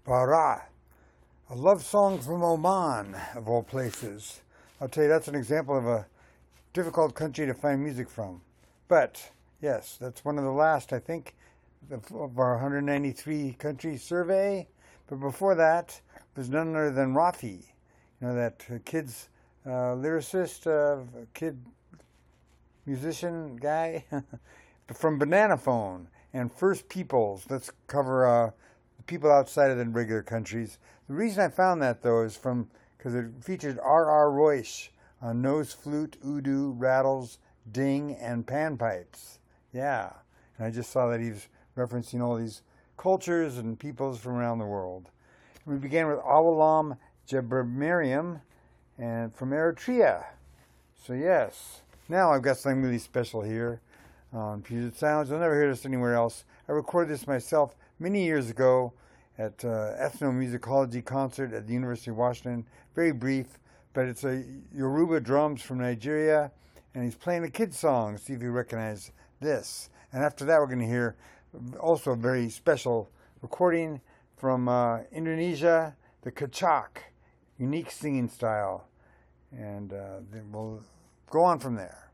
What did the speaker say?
Farah, a love song from Oman, of all places. I'll tell you, that's an example of a difficult country to find music from. But, yes, that's one of the last, I think, of our 193 country survey. But before that, there's none other than Rafi, that kid's lyricist, kid musician guy from Banana Phone and First Peoples. Let's cover the people outside of the regular countries. The reason I found that, though, is because it featured R.R. Royce on nose flute, oudou, rattles, ding, and panpipes. Yeah, and I just saw that he was referencing all these cultures and peoples from around the world. And we began with Awalam Jabramariam and from Eritrea. So yes, now I've got something really special here on Puget Sounds. You'll never hear this anywhere else. I recorded this myself many years ago at ethnomusicology concert at the University of Washington. Very brief, but it's a Yoruba drums from Nigeria, and he's playing a kid song. See if you recognize this. And after that, we're going to hear also a very special recording from Indonesia, the Kecak, unique singing style. And then we'll go on from there.